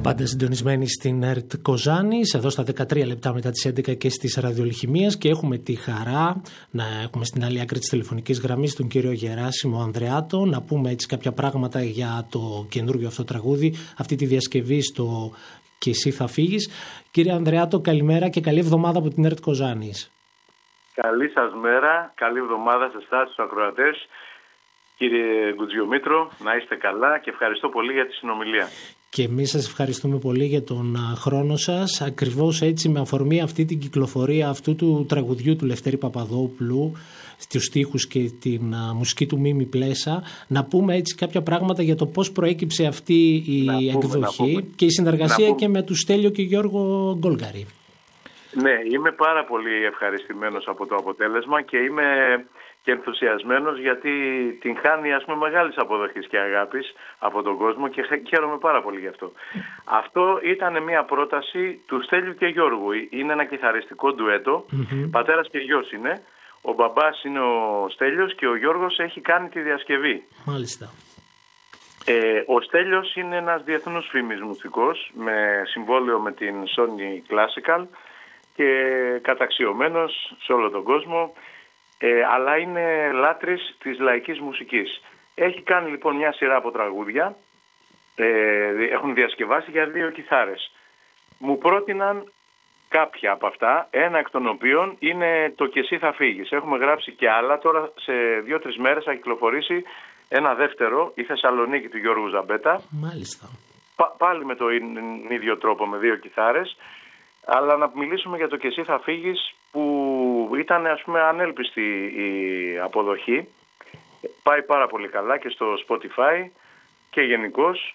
Πάντα συντονισμένοι στην ΕΡΤ Κοζάνης, εδώ στα 13 λεπτά μετά τις 11 και στις ραδιολιχημίες, και έχουμε τη χαρά να έχουμε στην άλλη άκρη της τηλεφωνικής γραμμής τον κύριο Γεράσιμο Ανδρεάτο, να πούμε έτσι κάποια πράγματα για το καινούργιο αυτό τραγούδι, αυτή τη διασκευή στο «Και εσύ θα φύγεις». Κύριε Ανδρεάτο, καλημέρα και καλή εβδομάδα από την ΕΡΤ Κοζάνης. Καλή σας μέρα, καλή εβδομάδα σε εσάς τους ακροατές. Κύριε Γκουτζιομήτρο, να είστε καλά και ευχαριστώ πολύ για τη συνομιλία. Και εμείς σας ευχαριστούμε πολύ για τον χρόνο σας. Ακριβώς έτσι, με αφορμή αυτή την κυκλοφορία αυτού του τραγουδιού του Λευτέρη Παπαδόπουλου, στους στίχους και την μουσική του Μίμη Πλέσα, να πούμε έτσι κάποια πράγματα για το πώς προέκυψε αυτή η εκδοχή και η συνεργασία και με τους Στέλιο και Γιώργο Γκόλγαρη. Ναι, είμαι πάρα πολύ ευχαριστημένος από το αποτέλεσμα και είμαι και ενθουσιασμένος, γιατί την χάνει μεγάλης αποδοχής και αγάπης από τον κόσμο και χαίρομαι πάρα πολύ γι' αυτό. Αυτό ήταν μια πρόταση του Στέλιου και Γιώργου. Είναι ένα κιθαριστικό ντουέτο, πατέρας και γιος είναι. Ο μπαμπάς είναι ο Στέλιος και ο Γιώργος έχει κάνει τη διασκευή. Μάλιστα. Ο Στέλιος είναι ένας διεθνούς φήμης μουσικός με συμβόλαιο με την Sony Classical και καταξιωμένος σε όλο τον κόσμο, αλλά είναι λάτρης της λαϊκής μουσικής. Έχει κάνει λοιπόν μια σειρά από τραγούδια, έχουν διασκευάσει για 2 κιθάρες. Μου πρότειναν κάποια από αυτά, ένα εκ των οποίων είναι το «Και εσύ θα φύγεις». Έχουμε γράψει και άλλα, τώρα σε 2-3 μέρες θα κυκλοφορήσει ένα δεύτερο, η Θεσσαλονίκη του Γιώργου Ζαμπέτα. Μάλιστα. Πάλι με τον ίδιο τρόπο, με 2 κιθάρες. Αλλά να μιλήσουμε για το «Και εσύ θα φύγεις», που ήταν ανέλπιστη η αποδοχή. Πάει πάρα πολύ καλά και στο Spotify και γενικώς.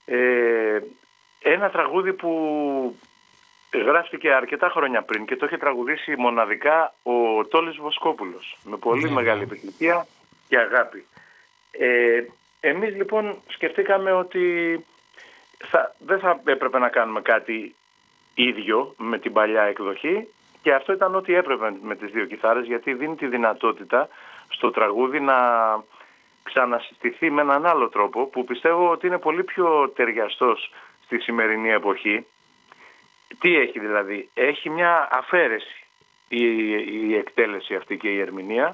Ένα τραγούδι που γράφτηκε αρκετά χρόνια πριν και το είχε τραγουδήσει μοναδικά ο Τόλης Βοσκόπουλος, με πολύ μεγάλη επιτυχία και αγάπη. Εμείς λοιπόν σκεφτήκαμε ότι δεν θα έπρεπε να κάνουμε κάτι ίδιο με την παλιά εκδοχή, και αυτό ήταν ό,τι έπρεπε με τις 2 κιθάρες, γιατί δίνει τη δυνατότητα στο τραγούδι να ξανασυστηθεί με έναν άλλο τρόπο που πιστεύω ότι είναι πολύ πιο ταιριαστός στη σημερινή εποχή. Τι έχει δηλαδή? Έχει μια αφαίρεση η εκτέλεση αυτή και η ερμηνεία.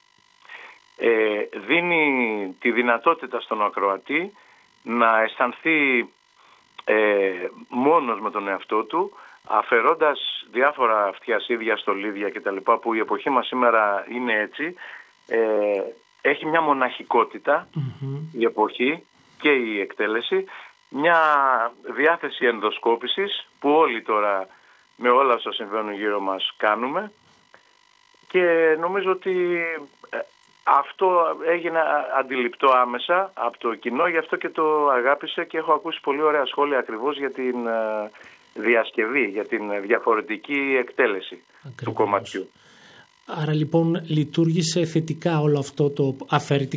Δίνει τη δυνατότητα στον ακροατή να αισθανθεί μόνος με τον εαυτό του, αφαιρώντας διάφορα αυτιασίδια, στολίδια κτλ. Που η εποχή μας σήμερα είναι έτσι. Έχει μια μοναχικότητα η εποχή και η εκτέλεση, μια διάθεση ενδοσκόπησης που όλοι τώρα με όλα όσα συμβαίνουν γύρω μας κάνουμε, και νομίζω ότι αυτό έγινε αντιληπτό άμεσα από το κοινό, γι' αυτό και το αγάπησε, και έχω ακούσει πολύ ωραία σχόλια ακριβώς για την διασκευή, για την διαφορετική εκτέλεση του κομματιού. Άρα λοιπόν λειτουργήσε θετικά όλο αυτό το αφαιρετικό